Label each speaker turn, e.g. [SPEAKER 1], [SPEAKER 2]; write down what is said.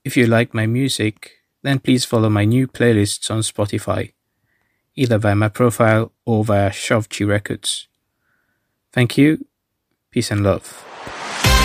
[SPEAKER 1] If you like my music, then please follow my new playlists on Spotify, either via my profile or via Shovchi Records. Thank you, peace and love.